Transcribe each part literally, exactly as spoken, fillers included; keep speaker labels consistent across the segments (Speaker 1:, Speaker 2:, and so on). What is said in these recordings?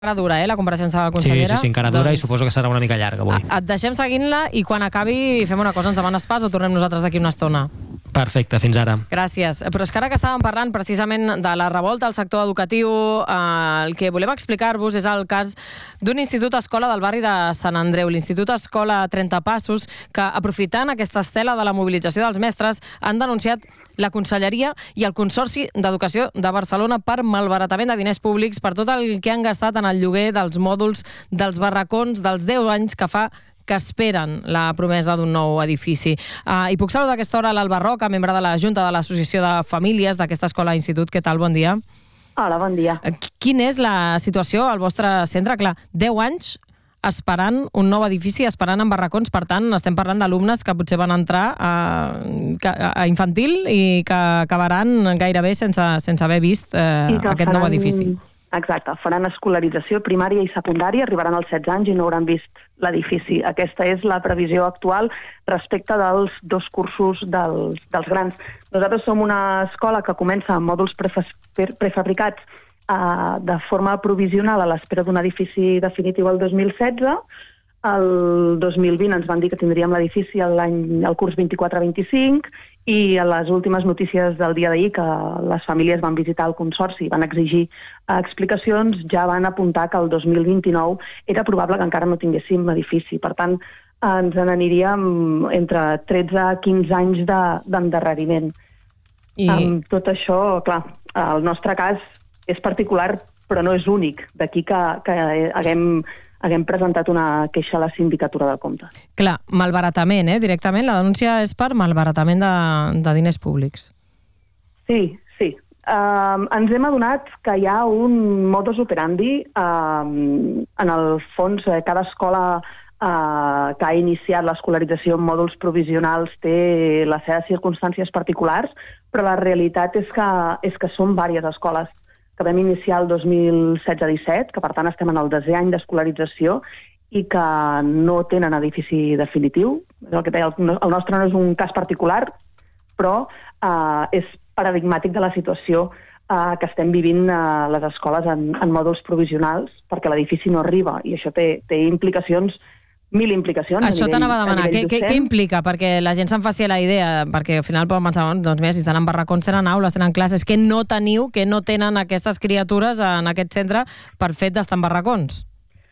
Speaker 1: encara dura, eh, la compareixença de la consellera.
Speaker 2: Sí, sí, sí, encara dura, doncs, i suposo que serà una mica llarga avui.
Speaker 1: Et deixem seguint-la i quan acabi fem una cosa, ens demanes pas o tornem nosaltres d'aquí una estona.
Speaker 2: Perfecte, fins ara.
Speaker 1: Gràcies. Però és que ara que estàvem parlant precisament de la revolta al sector educatiu, eh, el que volem explicar-vos és el cas d'un institut escola del barri de Sant Andreu, l'Institut Escola trenta Passos, que aprofitant aquesta estela de la mobilització dels mestres han denunciat la Conselleria i el Consorci d'Educació de Barcelona per malbaratament de diners públics, per tot el que han gastat en el lloguer dels mòduls dels barracons dels deu anys que fa que esperen la promesa d'un nou edifici. Uh, I puc saludar a aquesta hora l'Alba Roca, membre de la Junta de l'Associació de Famílies d'aquesta escola-institut. Què tal? Bon dia.
Speaker 3: Hola, bon dia.
Speaker 1: Quina és la situació al vostre centre? Clar, deu anys esperant un nou edifici, esperant en barracons, per tant, estem parlant d'alumnes que potser van entrar a, a infantil i que acabaran gairebé sense, sense haver vist eh, aquest faran... nou edifici.
Speaker 3: Exacte, faran escolarització primària i secundària, arribaran als setze anys i no hauran vist l'edifici. Aquesta és la previsió actual respecte dels dos cursos dels, dels grans. Nosaltres som una escola que comença amb mòduls prefabricats eh, de forma provisional a l'espera d'un edifici definitiu el dos mil setze. El dos mil vint ens van dir que tindríem l'edifici l'any, el curs vint-i-quatre vint-i-cinc, i a les últimes notícies del dia d'ahir, que les famílies van visitar el Consorci i van exigir explicacions, ja van apuntar que el dos mil vint-i-nou era probable que encara no tinguéssim l'edifici. Per tant, ens n'aniríem entre tretze a quinze anys d'endarreriment. I... Amb tot això, clar, el nostre cas és particular, però no és únic. D'aquí que, que haguem... haguem presentat una queixa a la Sindicatura de Comptes.
Speaker 1: Clar, malbaratament, eh? Directament la denúncia és per malbaratament de, de diners públics.
Speaker 3: Sí, sí. Uh, ens hem adonat que hi ha un modus operandi. Uh, en el fons, eh, cada escola uh, que ha iniciat l'escolarització en mòduls provisionals té les seves circumstàncies particulars, però la realitat és que, és que són diverses escoles que vam iniciar el dos mil setze disset, que per tant estem en el desè any d'escolarització i que no tenen edifici definitiu. El que deia, el nostre no és un cas particular, però eh, és paradigmàtic de la situació eh, que estem vivint a eh, les escoles en, en mòduls provisionals, perquè l'edifici no arriba, i això té, té implicacions, mil implicacions.
Speaker 1: Això t'anava a demanar. Què, què, què implica? Perquè la gent se'n faci la idea, perquè al final poden pensar, doncs mira, si estan en barracons, tenen aules, tenen classes, que no teniu, que no tenen aquestes criatures en aquest centre per fet d'estar en barracons?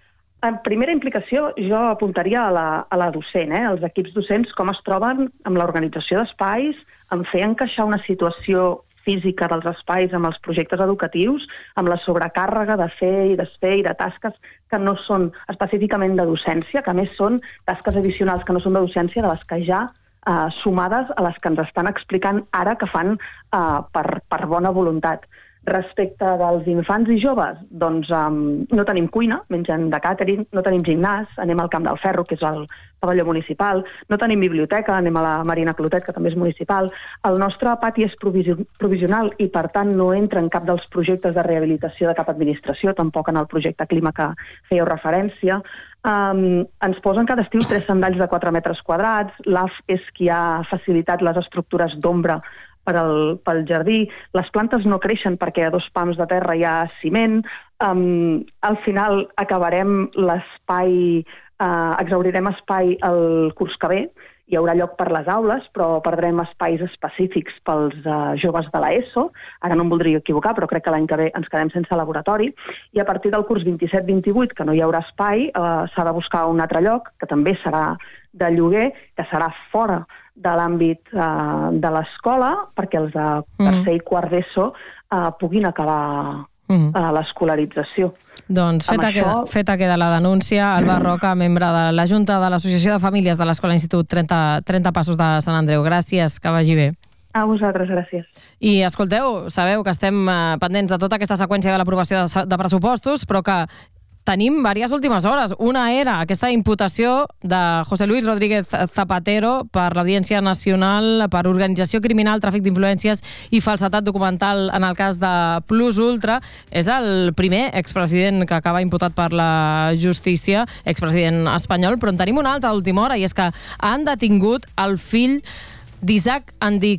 Speaker 3: En primera implicació, jo apuntaria a la, a la docent, eh? Els equips docents, com es troben amb l'organització d'espais, en fer encaixar una situació física dels espais amb els projectes educatius, amb la sobrecàrrega de fer i desfer i de tasques que no són específicament de docència, que a més són tasques addicionals que no són de docència, de les que ja eh, sumades a les que ens estan explicant ara que fan eh, per, per bona voluntat. Respecte dels infants i joves, doncs um, no tenim cuina, mengen de càtering, no tenim gimnàs, anem al Camp del Ferro, que és el pavelló municipal, no tenim biblioteca, anem a la Marina Clotet, que també és municipal. El nostre pati és provisional i, per tant, no entra en cap dels projectes de rehabilitació de cap administració, tampoc en el projecte Clima que fèieu referència. Um, ens posen cada estiu tres sandalls de quatre metres quadrats, l'A F és qui ha facilitat les estructures d'ombra per al, pel jardí, les plantes no creixen perquè a dos pams de terra hi ha ciment, um, al final acabarem l'espai, uh, exaurirem espai el curs que ve, hi haurà lloc per les aules, però perdrem espais específics pels uh, joves de l'ESO, ara no em voldria equivocar, però crec que l'any que ve ens quedem sense laboratori, i a partir del curs vint-i-set vint-i-vuit, que no hi haurà espai, uh, s'ha de buscar un altre lloc, que també serà de lloguer, que serà fora de l'àmbit eh, de l'escola, perquè els de tercer i quart d'ESO eh, puguin acabar mm. eh, l'escolarització.
Speaker 1: Doncs feta, això... queda, feta queda la denúncia. Alba Roca, membre de la Junta de l'Associació de Famílies de l'Escola Institut trenta, trenta Passos de Sant Andreu. Gràcies, que vagi bé.
Speaker 3: A vosaltres, gràcies.
Speaker 1: I escolteu, sabeu que estem eh, pendents de tota aquesta seqüència de l'aprovació de, de pressupostos, però que tenim diverses últimes hores. Una era aquesta imputació de José Luis Rodríguez Zapatero per l'Audiència Nacional per organització criminal, tràfic d'influències i falsetat documental en el cas de Plus Ultra. És el primer expresident que acaba imputat per la justícia, expresident espanyol, però en tenim una altra a última hora, i és que han detingut el fill d'Isaac Andic,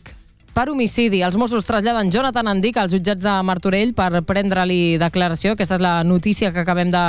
Speaker 1: per homicidi. Els Mossos traslladen Jonathan Andic als jutjats de Martorell per prendre-li declaració. Aquesta és la notícia que acabem de